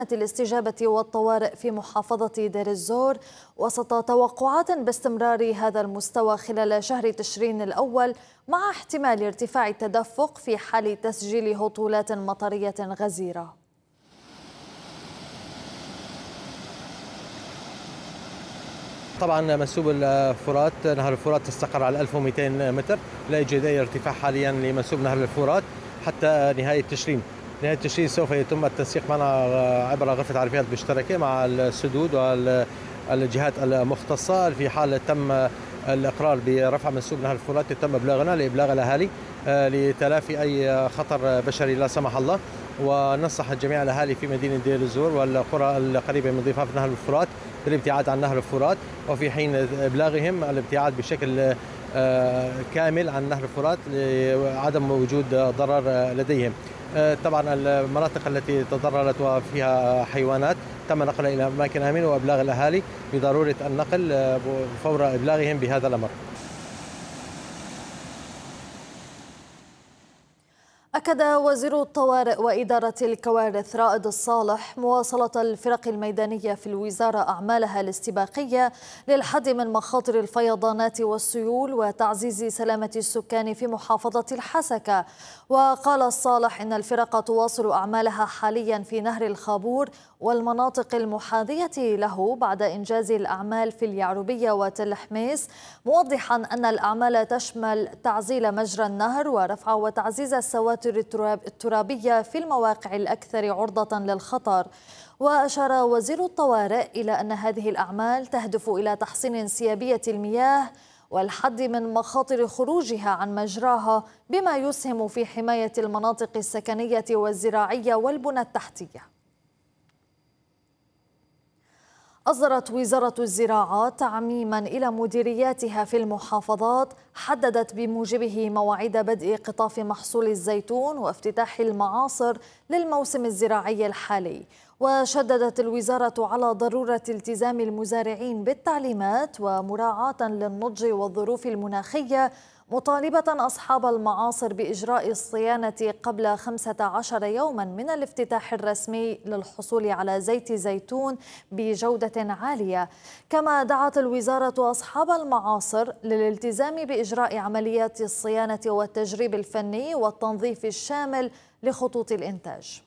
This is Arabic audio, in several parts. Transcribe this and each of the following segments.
الاستجابة والطوارئ في محافظة دير الزور وسط توقعات باستمرار هذا المستوى خلال شهر تشرين الأول، مع احتمال ارتفاع التدفق في حال تسجيل هطولات مطرية غزيرة. طبعا منسوب الفرات، نهر الفرات استقر على 1200 متر، لا يوجد أي ارتفاع حاليا لمنسوب نهر الفرات حتى نهاية تشرين. نهاية تشرين سوف يتم التنسيق معنا عبر غرفة عرفيات مشتركة مع السدود والجهات المختصة. في حال تم الإقرار برفع منسوب نهر الفرات يتم إبلاغنا لإبلاغ الأهالي لتلافي أي خطر بشري لا سمح الله. وننصح جميع الأهالي في مدينة دير الزور والقرى القريبة من ضفاف نهر الفرات بالابتعاد عن نهر الفرات، وفي حين إبلاغهم الابتعاد بشكل كامل عن نهر الفرات لعدم وجود ضرر لديهم. طبعا المناطق التي تضررت وفيها حيوانات تم نقلها إلى أماكن آمنة وإبلاغ الأهالي بضرورة النقل فور إبلاغهم بهذا الأمر. أكد وزير الطوارئ وإدارة الكوارث رائد الصالح مواصلة الفرق الميدانية في الوزارة أعمالها الاستباقية للحد من مخاطر الفيضانات والسيول وتعزيز سلامة السكان في محافظة الحسكة. وقال الصالح إن الفرق تواصل أعمالها حاليا في نهر الخابور والمناطق المحاذية له بعد إنجاز الأعمال في اليعربية وتل حميس، موضحا أن الأعمال تشمل تعزيل مجرى النهر ورفع وتعزيز السواتر الترابية في المواقع الأكثر عرضة للخطر. وأشار وزير الطوارئ إلى أن هذه الأعمال تهدف إلى تحسين انسيابية المياه والحد من مخاطر خروجها عن مجراها، بما يسهم في حماية المناطق السكنية والزراعية والبنى التحتية. أصدرت وزارة الزراعة تعميما إلى مديرياتها في المحافظات حددت بموجبه مواعيد بدء قطاف محصول الزيتون وافتتاح المعاصر للموسم الزراعي الحالي. وشددت الوزارة على ضرورة التزام المزارعين بالتعليمات ومراعاة للنضج والظروف المناخية، مطالبة أصحاب المعاصر بإجراء الصيانة قبل 15 يوما من الافتتاح الرسمي للحصول على زيت زيتون بجودة عالية. كما دعت الوزارة أصحاب المعاصر للالتزام بإجراء عمليات الصيانة والتجريب الفني والتنظيف الشامل لخطوط الإنتاج.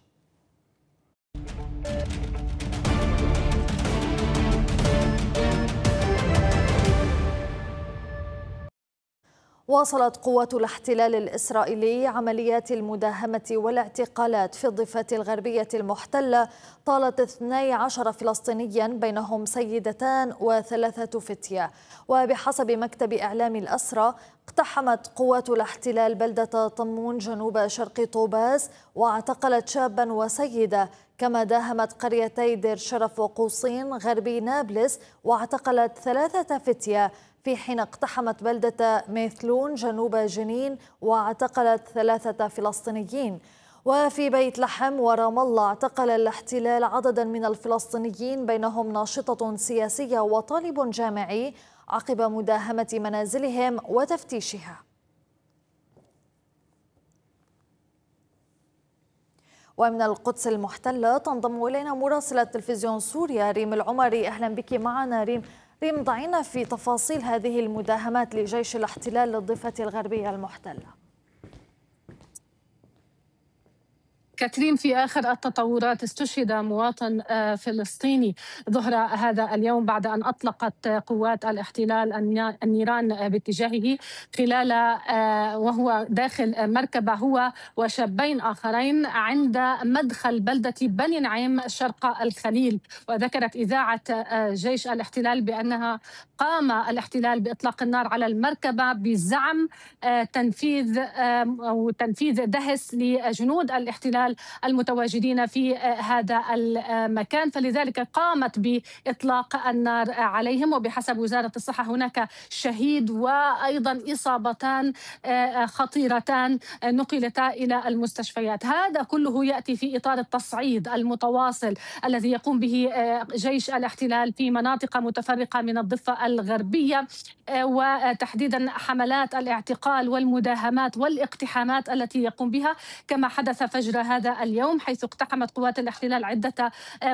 واصلت قوات الاحتلال الإسرائيلي عمليات المداهمة والاعتقالات في الضفة الغربية المحتلة طالت 12 فلسطينيا بينهم سيدتان و3 فتية. وبحسب مكتب إعلام الأسرى اقتحمت قوات الاحتلال بلدة طمون جنوب شرق طوباس واعتقلت شابا وسيدة، كما داهمت قريتي دير شرف وقوصين غربي نابلس واعتقلت 3 فتية، في حين اقتحمت بلدة ميثلون جنوب جنين واعتقلت 3 فلسطينيين. وفي بيت لحم ورام الله اعتقل الاحتلال عددا من الفلسطينيين بينهم ناشطة سياسية وطالب جامعي عقب مداهمة منازلهم وتفتيشها. ومن القدس المحتلة تنضم إلينا مراسلة تلفزيون سوريا ريم العمري. أهلا بك معنا ريم. ضعينا في تفاصيل هذه المداهمات لجيش الاحتلال للضفة الغربية المحتلة. كاترين، في آخر التطورات استشهد مواطن فلسطيني ظهر هذا اليوم بعد أن أطلقت قوات الاحتلال النيران باتجاهه خلال وهو داخل مركبة هو وشابين آخرين عند مدخل بلدة بني نعيم شرق الخليل. وذكرت إذاعة جيش الاحتلال بأنها قام الاحتلال بإطلاق النار على المركبة بزعم تنفيذ دهس لجنود الاحتلال المتواجدين في هذا المكان، فلذلك قامت بإطلاق النار عليهم. وبحسب وزارة الصحة هناك شهيد وأيضا إصابتان خطيرتان نقلتا إلى المستشفيات. هذا كله يأتي في إطار التصعيد المتواصل الذي يقوم به جيش الاحتلال في مناطق متفرقة من الضفة الغربية، وتحديدا حملات الاعتقال والمداهمات والاقتحامات التي يقوم بها، كما حدث فجر هذا اليوم، حيث اقتحمت قوات الاحتلال عدة